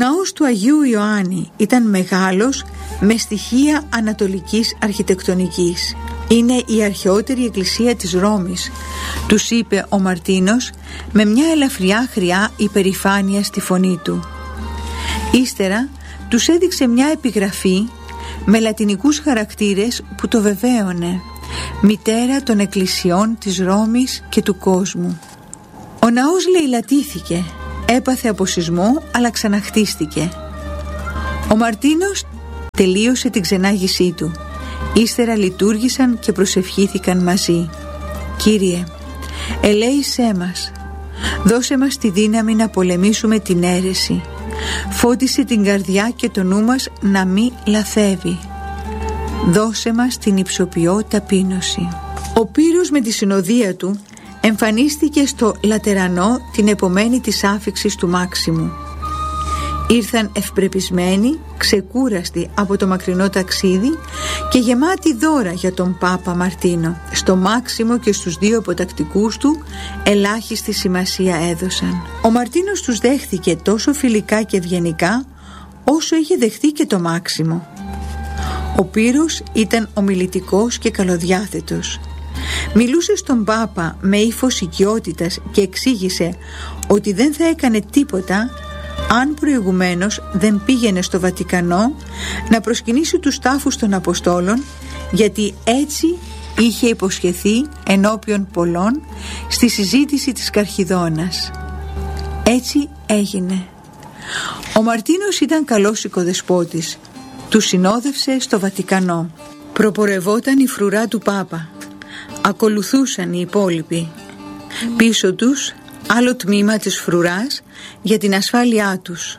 ναός του Αγίου Ιωάννη ήταν μεγάλος, με στοιχεία ανατολικής αρχιτεκτονικής. Είναι η αρχαιότερη εκκλησία της Ρώμης, τους είπε ο Μαρτίνος με μια ελαφριά χρειά υπερηφάνεια στη φωνή του. Ύστερα τους έδειξε μια επιγραφή με λατινικούς χαρακτήρες που το βεβαίωνε: μητέρα των εκκλησιών της Ρώμης και του κόσμου. Ο ναός λαιλατήθηκε, έπαθε από σεισμό, αλλά ξαναχτίστηκε. Ο Μαρτίνος τελείωσε την ξενάγησή του. Ύστερα λειτουργήσαν και προσευχήθηκαν μαζί. Κύριε, ελέησέ μας, δώσε μας τη δύναμη να πολεμήσουμε την αίρεση, φώτισε την καρδιά και το νου μας να μην λαθεύει, δώσε μας την υψοποιώ ταπείνωση. Ο Πύρος με τη συνοδεία του εμφανίστηκε στο Λατερανό την επομένη της άφιξης του Μάξιμου. Ήρθαν ευπρεπισμένοι, ξεκούραστοι από το μακρινό ταξίδι και γεμάτοι δώρα για τον Πάπα Μαρτίνο. Στο Μάξιμο και στους δύο υποτακτικούς του ελάχιστη σημασία έδωσαν. Ο Μαρτίνος τους δέχθηκε τόσο φιλικά και ευγενικά όσο είχε δεχτεί και το Μάξιμο. Ο Πύρος ήταν ομιλητικός και καλοδιάθετος. Μιλούσε στον Πάπα με ύφος οικειότητας και εξήγησε ότι δεν θα έκανε τίποτα αν προηγουμένως δεν πήγαινε στο Βατικανό να προσκυνήσει τους τάφους των Αποστόλων, γιατί έτσι είχε υποσχεθεί ενώπιον πολλών στη συζήτηση της Καρχιδώνας. Έτσι έγινε. Ο Μαρτίνος ήταν καλός οικοδεσπότης. Του συνόδευσε στο Βατικανό. Προπορευόταν η φρουρά του Πάπα. Ακολουθούσαν οι υπόλοιποι. Πίσω τους άλλο τμήμα της φρουράς για την ασφάλειά τους.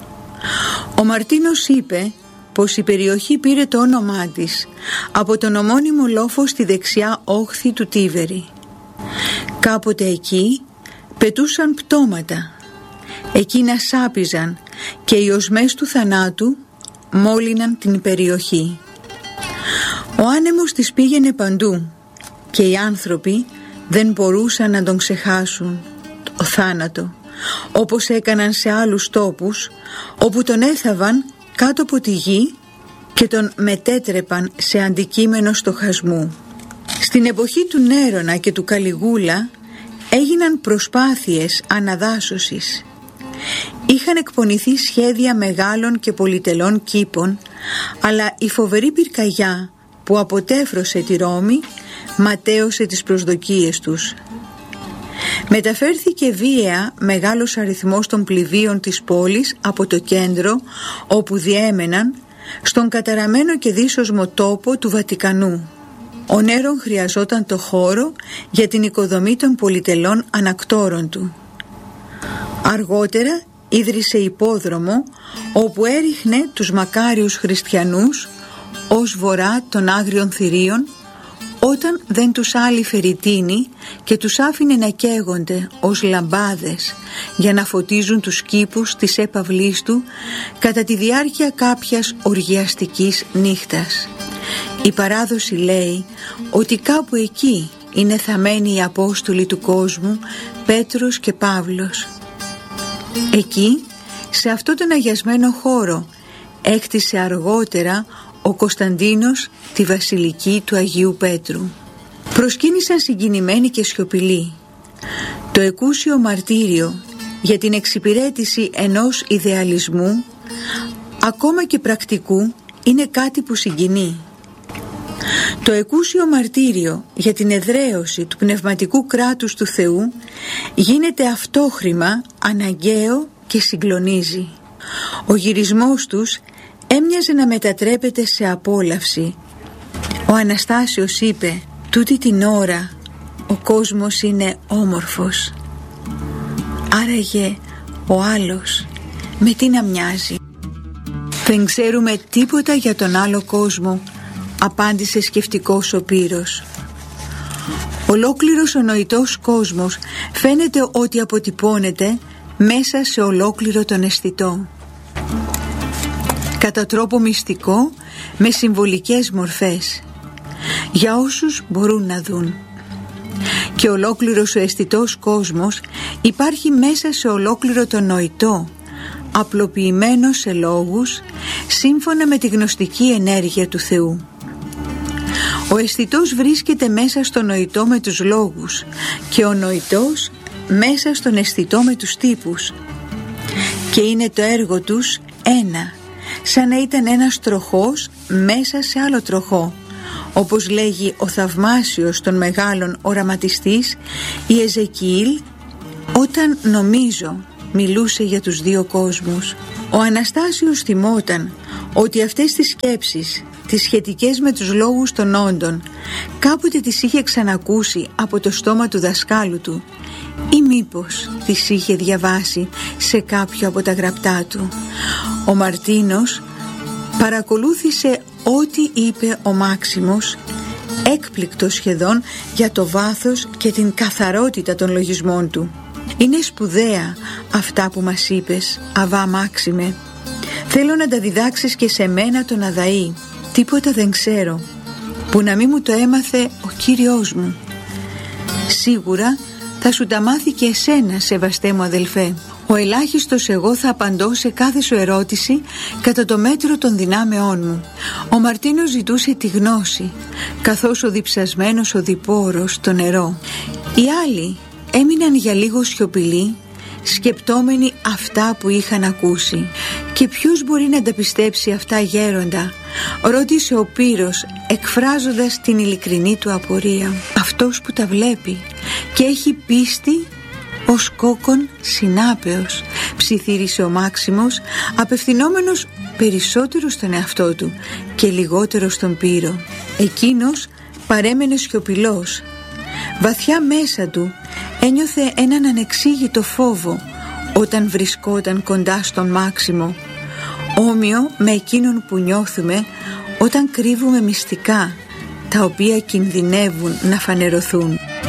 Ο Μαρτίνος είπε πως η περιοχή πήρε το όνομά της από τον ομώνυμο λόφο στη δεξιά όχθη του Τίβερη. Κάποτε εκεί πετούσαν πτώματα. Εκείνα σάπιζαν και οι οσμές του θανάτου μόλυναν την περιοχή. Ο άνεμος της πήγαινε παντού και οι άνθρωποι δεν μπορούσαν να τον ξεχάσουν, το θάνατο, όπως έκαναν σε άλλους τόπους όπου τον έθαβαν κάτω από τη γη και τον μετέτρεπαν σε αντικείμενο στοχασμού. Στην εποχή του Νέρονα και του Καλιγούλα έγιναν προσπάθειες αναδάσωσης. Είχαν εκπονηθεί σχέδια μεγάλων και πολυτελών κήπων, αλλά η φοβερή πυρκαγιά που αποτέφρωσε τη Ρώμη ματαίωσε τις προσδοκίες τους. Μεταφέρθηκε βίαια μεγάλος αριθμός των πληβίων της πόλης από το κέντρο όπου διέμεναν στον καταραμένο και δύσοσμο τόπο του Βατικανού. Ο Νέρον χρειαζόταν το χώρο για την οικοδομή των πολυτελών ανακτόρων του. Αργότερα ίδρυσε υπόδρομο όπου έριχνε τους μακάριους χριστιανούς ως βορρά των Άγριων Θηρίων όταν δεν τους άλυφε ρητίνη και τους άφηνε να καίγονται ως λαμπάδες για να φωτίζουν τους κήπους της έπαυλής του κατά τη διάρκεια κάποιας οργιαστικής νύχτας. Η παράδοση λέει ότι κάπου εκεί είναι θαμμένοι οι Απόστολοι του κόσμου Πέτρος και Παύλος. Εκεί, σε αυτό τον αγιασμένο χώρο, έκτισε αργότερα ο Κωνσταντίνος τη βασιλική του Αγίου Πέτρου. Προσκύνησαν συγκινημένοι και σιωπηλοί. Το εκούσιο μαρτύριο για την εξυπηρέτηση ενός ιδεαλισμού, ακόμα και πρακτικού, είναι κάτι που συγκινεί. Το εκούσιο μαρτύριο για την εδραίωση του πνευματικού κράτους του Θεού γίνεται αυτόχρημα αναγκαίο και συγκλονίζει. Ο γυρισμός τους έμοιαζε να μετατρέπεται σε απόλαυση. Ο Αναστάσιος είπε: «Τούτη την ώρα ο κόσμος είναι όμορφος. Άραγε ο άλλος με τι να μοιάζει?» «Δεν ξέρουμε τίποτα για τον άλλο κόσμο», απάντησε σκεφτικός ο Πύρος. Ολόκληρος ο νοητός κόσμος φαίνεται ότι αποτυπώνεται μέσα σε ολόκληρο τον αισθητό, κατά τρόπο μυστικό, με συμβολικές μορφές, για όσους μπορούν να δουν. Και ολόκληρος ο αισθητός κόσμος υπάρχει μέσα σε ολόκληρο το νοητό, απλοποιημένο σε λόγους, σύμφωνα με τη γνωστική ενέργεια του Θεού. Ο αισθητός βρίσκεται μέσα στο νοητό με τους λόγους και ο νοητός μέσα στον αισθητό με τους τύπους, και είναι το έργο τους ένα, σαν να ήταν ένας τροχός μέσα σε άλλο τροχό, όπως λέγει ο θαυμάσιος των μεγάλων οραματιστής η Εζεκιήλ, όταν νομίζω μιλούσε για τους δύο κόσμους. Ο Αναστάσιος θυμόταν ότι αυτές τις σκέψεις, τις σχετικές με τους λόγους των όντων, κάποτε τις είχε ξανακούσει από το στόμα του δασκάλου του, ή μήπως τις είχε διαβάσει σε κάποιο από τα γραπτά του. Ο Μαρτίνος παρακολούθησε ό,τι είπε ο Μάξιμος, έκπληκτος σχεδόν για το βάθος και την καθαρότητα των λογισμών του. «Είναι σπουδαία αυτά που μας είπες, Αβά Μάξιμε. Θέλω να τα διδάξεις και σε μένα τον Αδαή. Τίποτα δεν ξέρω που να μην μου το έμαθε ο Κύριος μου. Σίγουρα θα σου τα μάθει και εσένα, σεβαστέ μου αδελφέ. Ο ελάχιστος εγώ θα απαντώ σε κάθε σου ερώτηση κατά το μέτρο των δυνάμεών μου». Ο Μαρτίνος ζητούσε τη γνώση, καθώς ο διψασμένος οδηπόρος το νερό. Οι άλλοι έμειναν για λίγο σιωπηλοί, σκεπτόμενοι αυτά που είχαν ακούσει. «Και ποιος μπορεί να τα πιστέψει αυτά, γέροντα?» ρώτησε ο Πύρος, εκφράζοντας την ειλικρινή του απορία. «Αυτός που τα βλέπει και έχει πίστη ως κόκκον συνάπεως», ψιθύρισε ο Μάξιμος, απευθυνόμενος περισσότερο στον εαυτό του και λιγότερο στον Πύρο. Εκείνος παρέμενε σιωπηλός. Βαθιά μέσα του ένιωθε έναν ανεξήγητο φόβο όταν βρισκόταν κοντά στον Μάξιμο, όμοιο με εκείνον που νιώθουμε όταν κρύβουμε μυστικά τα οποία κινδυνεύουν να φανερωθούν.